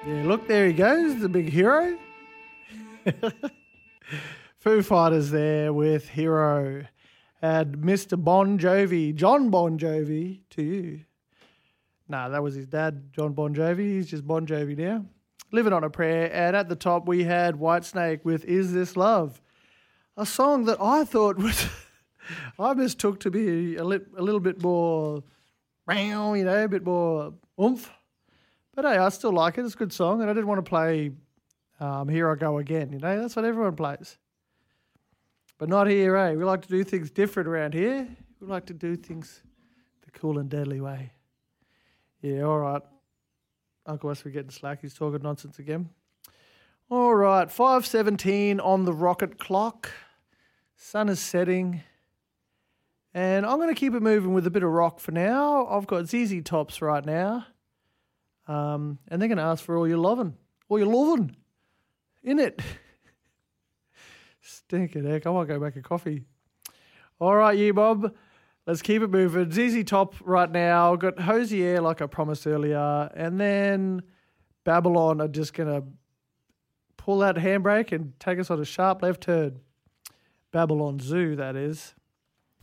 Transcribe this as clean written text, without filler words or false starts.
Yeah, look, there he goes, the big hero. Foo Fighters there with Hero. Had Mr. Bon Jovi, John Bon Jovi, to you. Nah, that was his dad, John Bon Jovi. He's just Bon Jovi now. Living on a Prayer. And at the top, we had Whitesnake with Is This Love? A song that I thought was, I mistook to be a little bit more, a bit more oomph. But hey, I still like it. It's a good song. And I didn't want to play Here I Go Again. That's what everyone plays. But not here, eh? We like to do things different around here. We like to do things the cool and deadly way. Yeah, all right. Uncle Wes, we're getting slack. He's talking nonsense again. All right, 5:17 on the rocket clock. Sun is setting. And I'm going to keep it moving with a bit of rock for now. I've got ZZ Tops right now. And they're going to ask for all your lovin'. All your lovin'. In it. Stinking heck. I might go make a coffee. All right, you Bob. Let's keep it moving. ZZ Top right now. I've got Hosier like I promised earlier. And then Babylon are just going to pull that handbrake and take us on a sharp left turn. Babylon Zoo, that is.